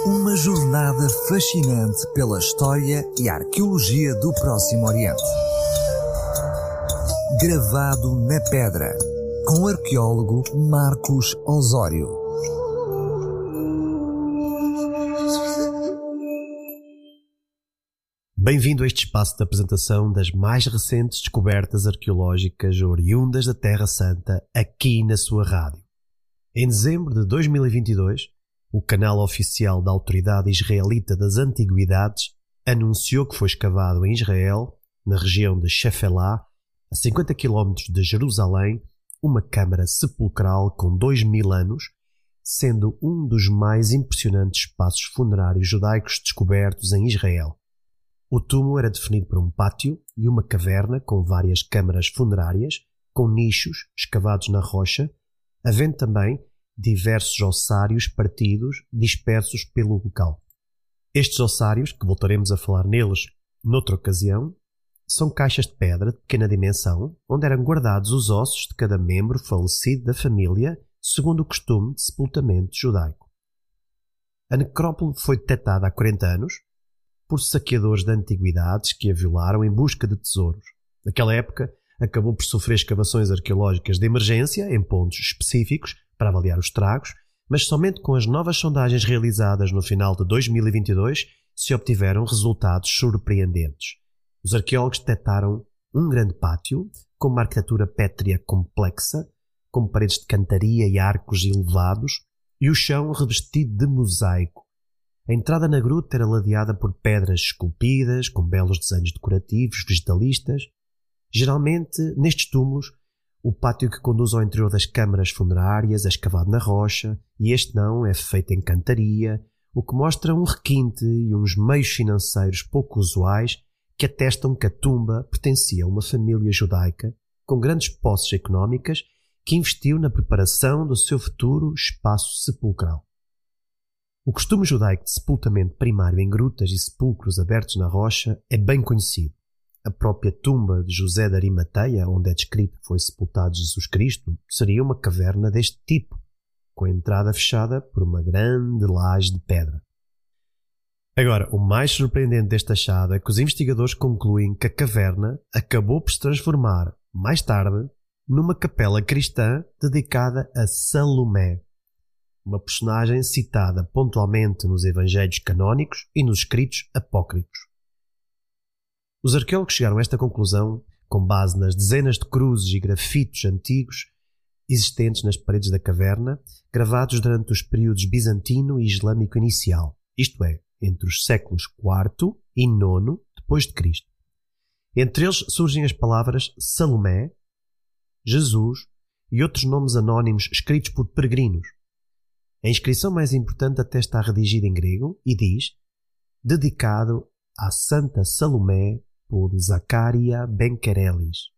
Uma jornada fascinante pela história e arqueologia do Próximo Oriente. Gravado na pedra, com o arqueólogo Marcos Osório. Bem-vindo a este espaço de apresentação das mais recentes descobertas arqueológicas oriundas da Terra Santa, aqui na sua rádio. Em dezembro de 2022, o canal oficial da Autoridade Israelita das Antiguidades anunciou que foi escavado em Israel, na região de Shephelah, a 50 km de Jerusalém, uma câmara sepulcral com 2000 anos, sendo um dos mais impressionantes espaços funerários judaicos descobertos em Israel. O túmulo era definido por um pátio e uma caverna com várias câmaras funerárias, com nichos escavados na rocha, havendo também diversos ossários partidos dispersos pelo local. Estes ossários, que voltaremos a falar neles noutra ocasião, são caixas de pedra de pequena dimensão, onde eram guardados os ossos de cada membro falecido da família, segundo o costume de sepultamento judaico. A necrópole foi detectada há 40 anos por saqueadores de antiguidades que a violaram em busca de tesouros. Naquela época, acabou por sofrer escavações arqueológicas de emergência em pontos específicos para avaliar os estragos, mas somente com as novas sondagens realizadas no final de 2022 se obtiveram resultados surpreendentes. Os arqueólogos detectaram um grande pátio com uma arquitetura pétrea complexa, com paredes de cantaria e arcos elevados, e o chão revestido de mosaico. A entrada na gruta era ladeada por pedras esculpidas, com belos desenhos decorativos, vegetalistas. Geralmente, nestes túmulos, o pátio que conduz ao interior das câmaras funerárias é escavado na rocha, e este não é feito em cantaria, o que mostra um requinte e uns meios financeiros pouco usuais que atestam que a tumba pertencia a uma família judaica com grandes posses económicas que investiu na preparação do seu futuro espaço sepulcral. O costume judaico de sepultamento primário em grutas e sepulcros abertos na rocha é bem conhecido. A própria tumba de José de Arimateia, onde é descrito que foi sepultado Jesus Cristo, seria uma caverna deste tipo, com a entrada fechada por uma grande laje de pedra. Agora, o mais surpreendente deste achado é que os investigadores concluem que a caverna acabou por se transformar, mais tarde, numa capela cristã dedicada a Salomé, uma personagem citada pontualmente nos evangelhos canónicos e nos escritos apócrifos. Os arqueólogos chegaram a esta conclusão com base nas dezenas de cruzes e grafitos antigos existentes nas paredes da caverna, gravados durante os períodos bizantino e islâmico inicial, isto é, entre os séculos IV e IX depois de Cristo. Entre eles surgem as palavras Salomé, Jesus e outros nomes anónimos escritos por peregrinos. A inscrição mais importante até está redigida em grego e diz: dedicado à Santa Salomé por Zaccaria ben Querelis.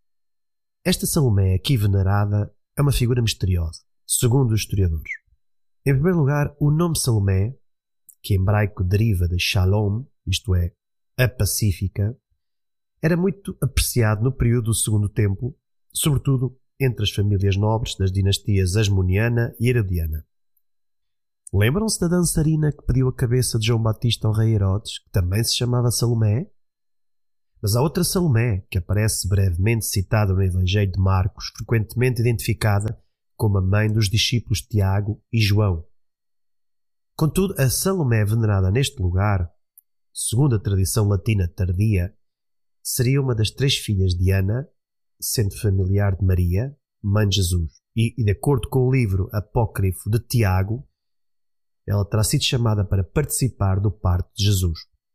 Esta Salomé aqui venerada é uma figura misteriosa, segundo os historiadores. Em primeiro lugar, o nome Salomé, que em hebraico deriva de Shalom, isto é, a pacífica, era muito apreciado no período do Segundo Templo, sobretudo entre as famílias nobres das dinastias Asmoniana e Herodiana. Lembram-se da dançarina que pediu a cabeça de João Batista ao rei Herodes, que também se chamava Salomé? Mas há outra Salomé, que aparece brevemente citada no Evangelho de Marcos, frequentemente identificada como a mãe dos discípulos Tiago e João. Contudo, a Salomé venerada neste lugar, segundo a tradição latina tardia, seria uma das 3 filhas de Ana, sendo familiar de Maria, mãe de Jesus, e de acordo com o livro apócrifo de Tiago, ela terá sido chamada para participar do parto de Jesus.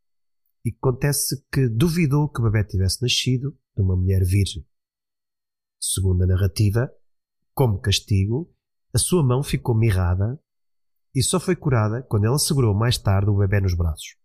E acontece que duvidou que o bebé tivesse nascido de uma mulher virgem. Segundo a narrativa, como castigo, a sua mão ficou mirrada e só foi curada quando ela segurou mais tarde o bebé nos braços.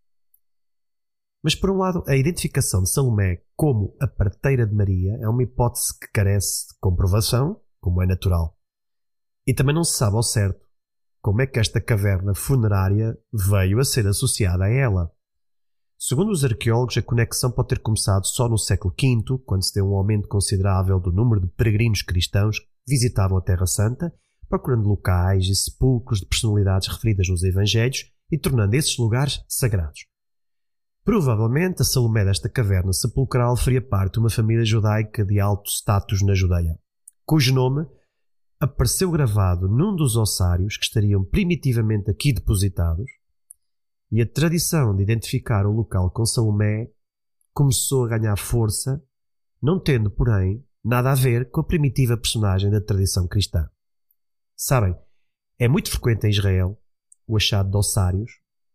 Mas, por um lado, a identificação de Salomé como a parteira de Maria é uma hipótese que carece de comprovação, como é natural. E também não se sabe ao certo como é que esta caverna funerária veio a ser associada a ela. Segundo os arqueólogos, a conexão pode ter começado só no século V, quando se deu um aumento considerável do número de peregrinos cristãos que visitavam a Terra Santa, procurando locais e sepulcros de personalidades referidas nos Evangelhos e tornando esses lugares sagrados. Provavelmente a Salomé desta caverna sepulcral faria parte de uma família judaica de alto status na Judeia, cujo nome apareceu gravado num dos ossários que estariam primitivamente aqui depositados, e a tradição de identificar o local com Salomé começou a ganhar força, não tendo, porém, nada a ver com a primitiva personagem da tradição cristã. Sabem, é muito frequente em Israel o achado de ossários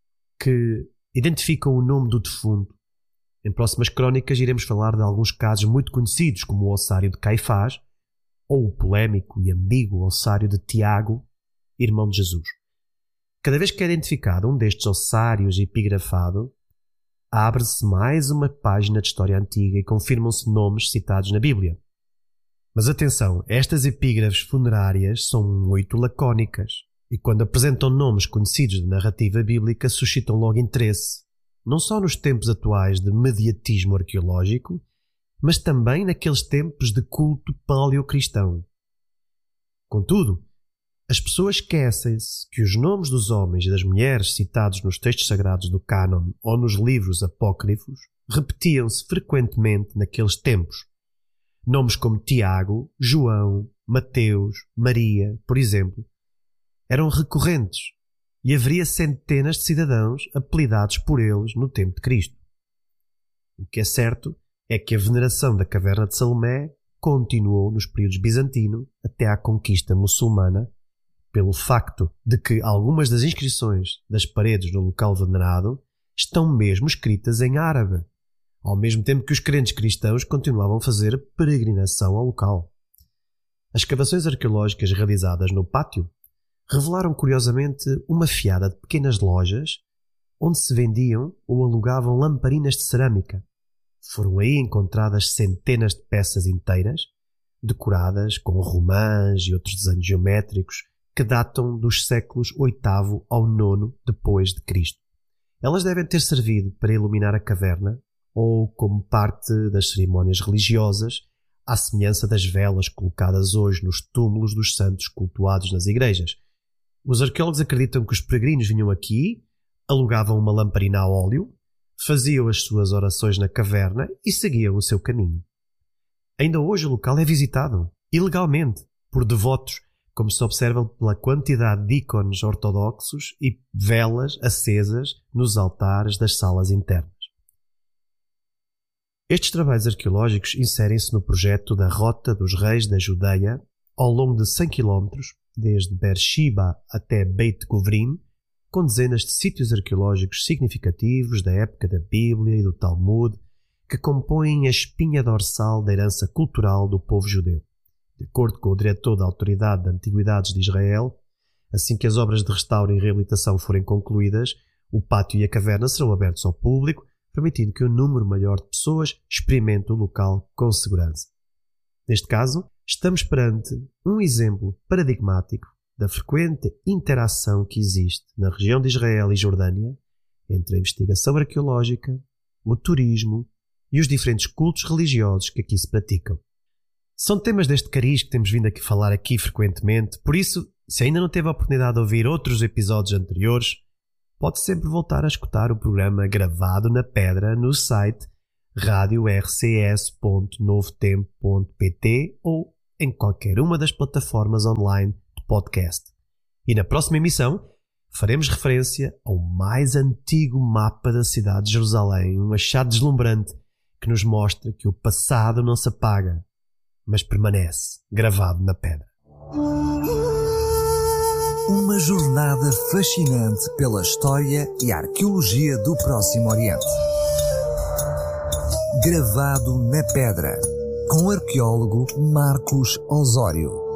que identificam o nome do defunto. Em próximas crónicas iremos falar de alguns casos muito conhecidos, como o ossário de Caifás ou o polémico e ambíguo ossário de Tiago, irmão de Jesus. Cada vez que é identificado um destes ossários epigrafado, abre-se mais uma página de história antiga e confirmam-se nomes citados na Bíblia. Mas atenção, estas epígrafes funerárias são muito lacónicas e quando apresentam nomes conhecidos de narrativa bíblica suscitam logo interesse, não só nos tempos atuais de mediatismo arqueológico, mas também naqueles tempos de culto paleocristão. Contudo, as pessoas esquecem-se que os nomes dos homens e das mulheres citados nos textos sagrados do cânon ou nos livros apócrifos repetiam-se frequentemente naqueles tempos. Nomes como Tiago, João, Mateus, Maria, por exemplo, eram recorrentes e haveria centenas de cidadãos apelidados por eles no tempo de Cristo. O que é certo é que a veneração da caverna de Salomé continuou nos períodos bizantino até à conquista muçulmana, pelo facto de que algumas das inscrições das paredes do local venerado estão mesmo escritas em árabe, ao mesmo tempo que os crentes cristãos continuavam a fazer peregrinação ao local. As escavações arqueológicas realizadas no pátio revelaram curiosamente uma fiada de pequenas lojas onde se vendiam ou alugavam lamparinas de cerâmica. Foram aí encontradas centenas de peças inteiras, decoradas com romãs e outros desenhos geométricos que datam dos séculos VIII ao IX depois de Cristo. Elas devem ter servido para iluminar a caverna ou como parte das cerimónias religiosas, à semelhança das velas colocadas hoje nos túmulos dos santos cultuados nas igrejas. Os arqueólogos acreditam que os peregrinos vinham aqui, alugavam uma lamparina a óleo, faziam as suas orações na caverna e seguiam o seu caminho. Ainda hoje o local é visitado, ilegalmente, por devotos, como se observa pela quantidade de ícones ortodoxos e velas acesas nos altares das salas internas. Estes trabalhos arqueológicos inserem-se no projeto da Rota dos Reis da Judeia ao longo de 100 km, desde Beersheba até Beit Guvrin, com dezenas de sítios arqueológicos significativos da época da Bíblia e do Talmud, que compõem a espinha dorsal da herança cultural do povo judeu. De acordo com o diretor da Autoridade de Antiguidades de Israel, assim que as obras de restauro e reabilitação forem concluídas, o pátio e a caverna serão abertos ao público, permitindo que um número maior de pessoas experimente o local com segurança. Neste caso, estamos perante um exemplo paradigmático da frequente interação que existe na região de Israel e Jordânia entre a investigação arqueológica, o turismo e os diferentes cultos religiosos que aqui se praticam. São temas deste cariz que temos vindo a falar aqui frequentemente, por isso, se ainda não teve a oportunidade de ouvir outros episódios anteriores, pode sempre voltar a escutar o programa gravado na pedra no site radiorcs.novotempo.pt ou em qualquer uma das plataformas online de podcast. E na próxima emissão faremos referência ao mais antigo mapa da cidade de Jerusalém, um achado deslumbrante que nos mostra que o passado não se apaga, mas permanece gravado na pedra. Uma jornada fascinante pela história e arqueologia do Próximo Oriente. Gravado na pedra, com o arqueólogo Marcos Osório.